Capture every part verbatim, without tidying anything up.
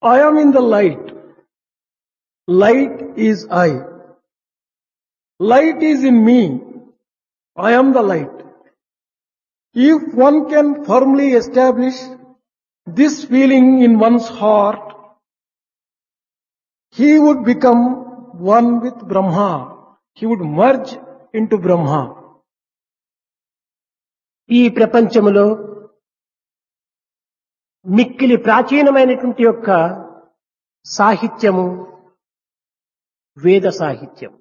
I am in the light. Light is I. Light is in me. I am the light. If one can firmly establish this feeling in one's heart, he would become one with Brahma. He would merge into Brahma. ఈ ప్రపంచములో మిక్కిలి ప్రాచీనమైనటువంటి యొక్క సాహిత్యము వేద సాహిత్యం.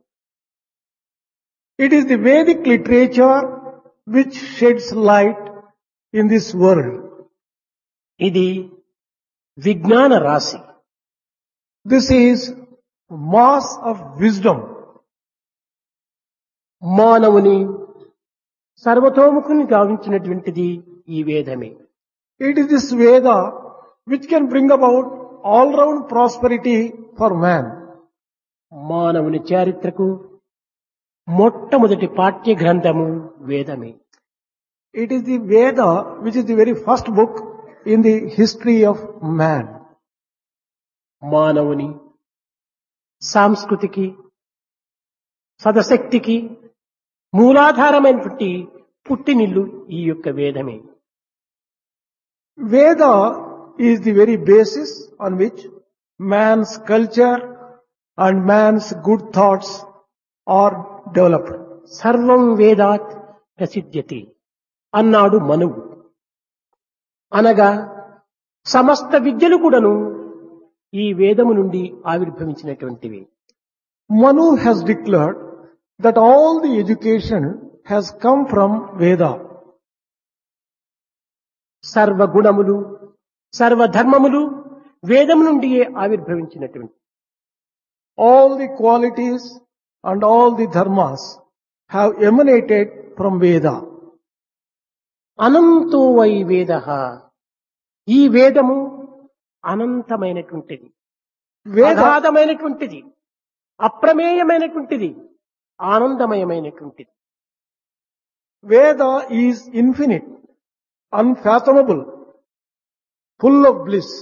It is the Vedic literature which sheds light in this world. ఇది విజ్ఞాన రాశి. This is mass of wisdom. మానవుని సర్వతోముఖుని గావించినటువంటిది ఈ వేదమే. It is this Veda which can bring about all-round prosperity for man. మానవుని చారిత్రకు మొట్టమొదటి పాఠ్య గ్రంథము వేదమే. It is the Veda which is the very first book in the history of man. మానవుని సాంస్కృతికి సదశక్తికి మూలాధారమైనటువంటి పుట్టినిల్లు ఈ యొక్క వేదమే. Veda is the very basis on which man's culture and man's good thoughts are developed. సర్వం వేదాత్ ప్రసిద్ధ్యతి అన్నాడు మనువు. అనగా సమస్త విద్యలు కూడాను ఈ వేదము నుండి ఆవిర్భవించినటువంటివి. Manu has declared that all the education has come from Veda. సర్వ గుణములు సర్వ ధర్మములు వేదము నుండియే ఆవిర్భవించినటువంటి. All the qualities and all the dharmas have emanated from Veda. అనంతో why వేదః, ఈ వేదము అనంతమైనటువంటిది, అగాధమైనటువంటిది, అప్రమేయమైనటువంటిది, ఆనందమయమైనటువంటిది. Veda is infinite, unfathomable, full of bliss.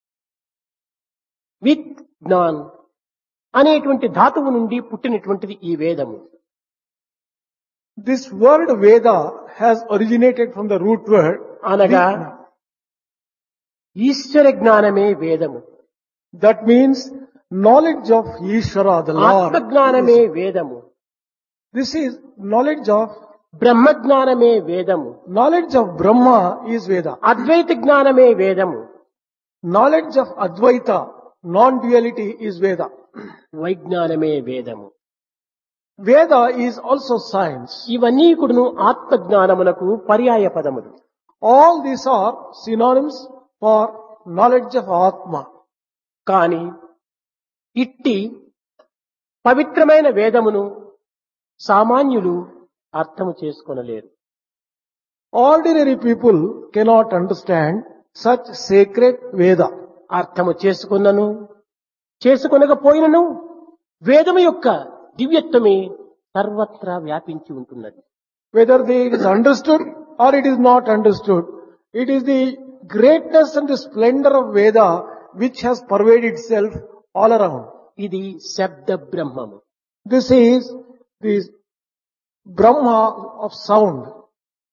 With Gyan అనేటువంటి ధాతువు నుండి పుట్టినటువంటిది ఈ వేదము. This word Veda has originated from the root word అనగా ఈశ్వర జ్ఞానమే వేదము. That means knowledge of Ishvara, the Lord. ఆత్మజ్ఞానమే వేదము. This is knowledge of బ్రహ్మజ్ఞానమే వేదము. knowledge of Brahma is Veda. అద్వైత జ్ఞానమే వేదము. Knowledge of Advaita, non-duality is Veda. వైజ్ఞానమే వేదము. Veda is also science. ఇవన్నీ కూడాను ఆత్మజ్ఞానమునకు పర్యాయ పదములు. All these are synonyms for knowledge of Atma. కాని ఇట్టి పవిత్రమైన వేదమును సామాన్యులు అర్థము చేసుకొనలేరు. Ordinary people cannot understand such sacred Veda. అర్థము చేసుకున్నను చేసుకొనకపోయినను వేదము యొక్క దివ్యత్వమే సర్వత్రా వ్యాపించి ఉంటున్నది. Whether it is understood or it is not understood, it is the greatness and the splendor of Veda which has pervaded itself all around. ఇది శబ్ద బ్రహ్మము. This is the Brahma of sound.